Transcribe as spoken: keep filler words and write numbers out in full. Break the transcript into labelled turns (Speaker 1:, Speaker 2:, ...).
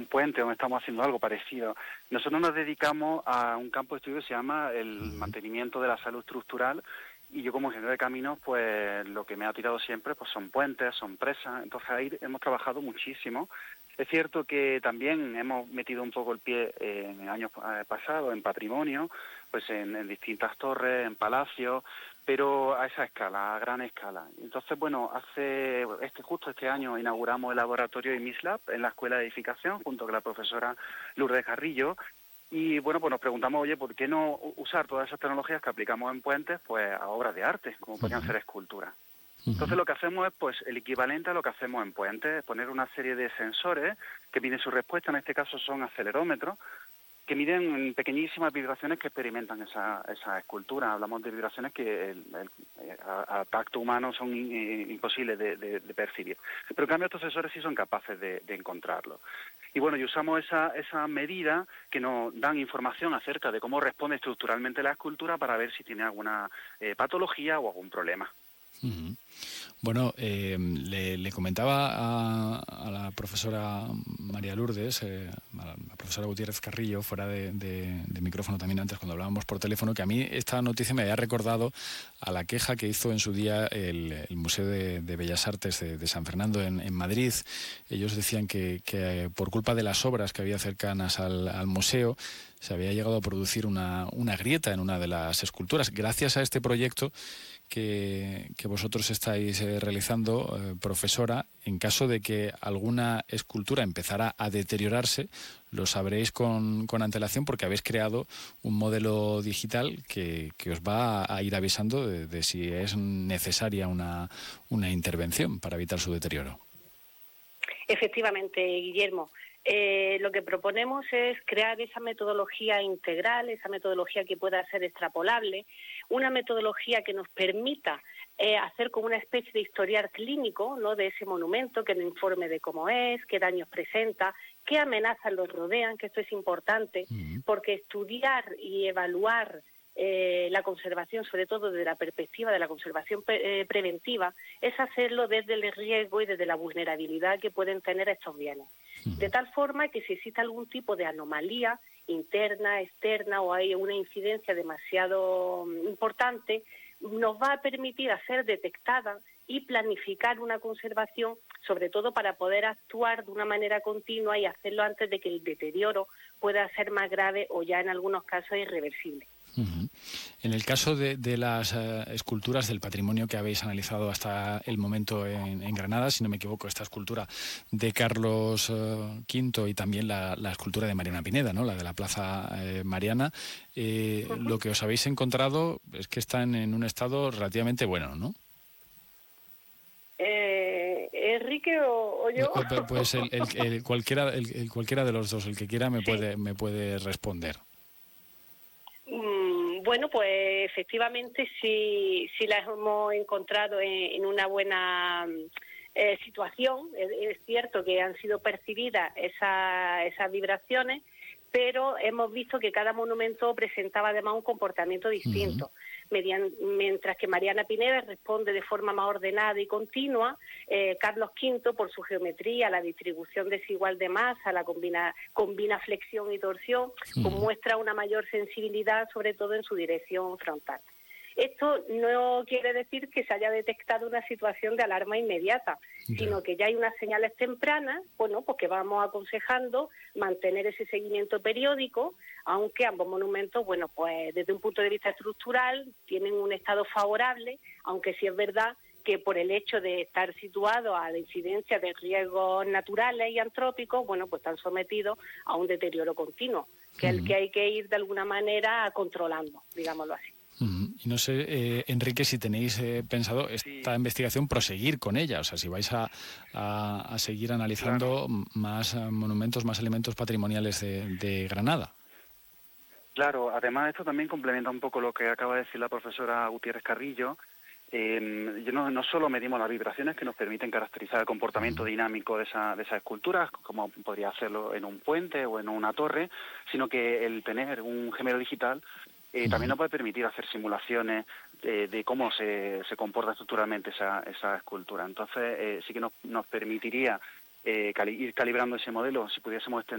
Speaker 1: puente donde estamos haciendo algo parecido. Nosotros nos dedicamos a un campo de estudio que se llama el mantenimiento de la salud estructural, y yo como ingeniero de caminos, pues lo que me ha tirado siempre pues son puentes, son presas. Entonces ahí hemos trabajado muchísimo. Es cierto que también hemos metido un poco el pie en años pasados en patrimonio, pues en, en distintas torres, en palacios, pero a esa escala, a gran escala. Entonces, bueno, hace este justo este año inauguramos el laboratorio I M I S Lab en la Escuela de Edificación junto con la profesora Lourdes Carrillo. Y bueno, pues nos preguntamos, oye, ¿por qué no usar todas esas tecnologías que aplicamos en puentes pues a obras de arte, como podrían ser esculturas? Entonces lo que hacemos es pues el equivalente a lo que hacemos en puentes, poner una serie de sensores que miden su respuesta, en este caso son acelerómetros, que miden pequeñísimas vibraciones que experimentan esa, esa escultura. Hablamos de vibraciones que el, el, a, a tacto humano son in, imposibles de, de, de percibir. Pero en cambio estos sensores sí son capaces de, de encontrarlo. Y bueno, y usamos esa, esa medida que nos dan información acerca de cómo responde estructuralmente la escultura para ver si tiene alguna eh, patología o algún problema.
Speaker 2: Uh-huh. Bueno, eh, le, le comentaba a, a la profesora María Lourdes, eh, a la profesora Gutiérrez Carrillo, fuera de, de, de micrófono también antes cuando hablábamos por teléfono, que a mí esta noticia me había recordado a la queja que hizo en su día el, el Museo de, de Bellas Artes de, de San Fernando en, en Madrid. Ellos decían que, que por culpa de las obras que había cercanas al, al museo se había llegado a producir una, una grieta en una de las esculturas. Gracias a este proyecto que, que vosotros estáis eh, realizando, eh, profesora, en caso de que alguna escultura empezara a deteriorarse, lo sabréis con, con antelación porque habéis creado un modelo digital que, que os va a ir avisando de, de si es necesaria una, una intervención para evitar su deterioro.
Speaker 3: Efectivamente, Guillermo. Eh, lo que proponemos es crear esa metodología integral, esa metodología que pueda ser extrapolable, una metodología que nos permita eh, hacer como una especie de historial clínico, ¿no?, de ese monumento, que nos informe de cómo es, qué daños presenta, qué amenazas los rodean, que esto es importante, uh-huh. porque estudiar y evaluar Eh, la conservación, sobre todo desde la perspectiva de la conservación pre- eh, preventiva, es hacerlo desde el riesgo y desde la vulnerabilidad que pueden tener estos bienes. De tal forma que si existe algún tipo de anomalía interna, externa, o hay una incidencia demasiado importante, nos va a permitir hacer detectada y planificar una conservación, sobre todo para poder actuar de una manera continua y hacerlo antes de que el deterioro pueda ser más grave o ya en algunos casos irreversible.
Speaker 2: Uh-huh. En el caso de, de las uh, esculturas del patrimonio que habéis analizado hasta el momento en, en Granada, si no me equivoco, esta escultura de Carlos uh, quinto y también la, la escultura de Mariana Pineda, ¿no?, la de la Plaza eh, Mariana, eh, uh-huh. lo que os habéis encontrado es que están en un estado relativamente bueno, ¿no?
Speaker 3: Eh, ¿Enrique o, o yo?
Speaker 2: Pues el, el, el, cualquiera, el, el cualquiera de los dos, el que quiera, me, sí. puede, me puede responder.
Speaker 3: Bueno, pues efectivamente sí, sí las hemos encontrado en, en una buena eh, situación. Es, es cierto que han sido percibidas esa, esas vibraciones, pero hemos visto que cada monumento presentaba además un comportamiento distinto. Uh-huh. Median, mientras que Mariana Pineda responde de forma más ordenada y continua, eh, Carlos quinto, por su geometría, la distribución desigual de masa, la combina, combina flexión y torsión, uh-huh. pues muestra una mayor sensibilidad, sobre todo en su dirección frontal. Esto no quiere decir que se haya detectado una situación de alarma inmediata, yeah. sino que ya hay unas señales tempranas, bueno, pues que vamos aconsejando mantener ese seguimiento periódico, aunque ambos monumentos, bueno, pues desde un punto de vista estructural tienen un estado favorable, aunque sí es verdad que por el hecho de estar situados a la incidencia de riesgos naturales y antrópicos, bueno, pues están sometidos a un deterioro continuo, que es uh-huh. el que hay que ir de alguna manera controlando, digámoslo así.
Speaker 2: Uh-huh. Y no sé, eh, Enrique, si tenéis eh, pensado esta sí. investigación proseguir con ella, o sea, si vais a, a, a seguir analizando claro. más uh, monumentos, más elementos patrimoniales de, de Granada.
Speaker 1: Claro, además esto también complementa un poco lo que acaba de decir la profesora Gutiérrez Carrillo. Eh, no, no solo medimos las vibraciones que nos permiten caracterizar el comportamiento uh-huh. dinámico de, esa, de esas esculturas, como podría hacerlo en un puente o en una torre, sino que el tener un gemelo digital Eh, uh-huh. también nos puede permitir hacer simulaciones de, de cómo se, se comporta estructuralmente esa, esa escultura. Entonces, eh, sí que nos, nos permitiría eh, cali- ir calibrando ese modelo, si pudiésemos extender